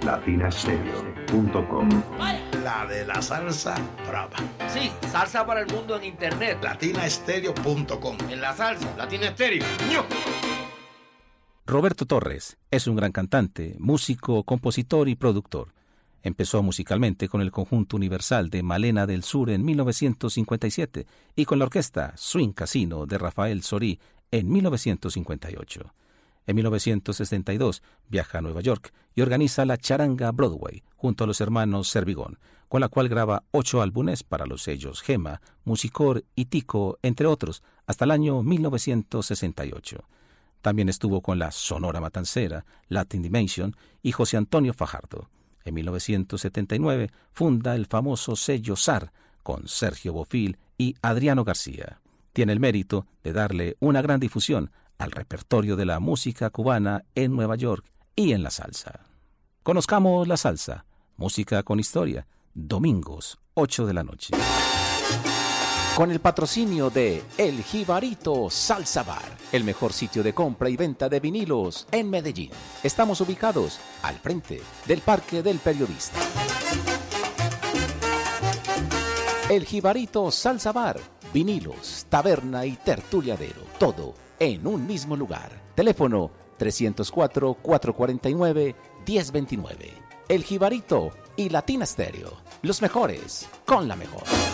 latinastereo.com. La de la salsa brava. Sí, salsa para el mundo en internet. latinastereo.com. En la salsa, Latina Estéreo. Roberto Torres es un gran cantante, músico, compositor y productor. Empezó musicalmente con el Conjunto Universal de Malena del Sur en 1957 y con la orquesta Swing Casino de Rafael Sorí en 1958. En 1962 viaja a Nueva York y organiza la Charanga Broadway junto a los hermanos Servigón, con la cual graba 8 álbumes para los sellos Gema, Musicor y Tico, entre otros, hasta el año 1968. También estuvo con la Sonora Matancera, Latin Dimension y José Antonio Fajardo. En 1979 funda el famoso sello SAR con Sergio Bofill y Adriano García. Tiene el mérito de darle una gran difusión al repertorio de la música cubana en Nueva York y en la salsa. Conozcamos la salsa, música con historia, domingos, 8 de la noche. Con el patrocinio de El Jibarito Salsa Bar, el mejor sitio de compra y venta de vinilos en Medellín. Estamos ubicados al frente del Parque del Periodista. El Jibarito Salsa Bar, vinilos, taberna y tertuliadero, todo en un mismo lugar. Teléfono 304-449-1029. El Jibarito y Latina Stereo, los mejores con la mejor.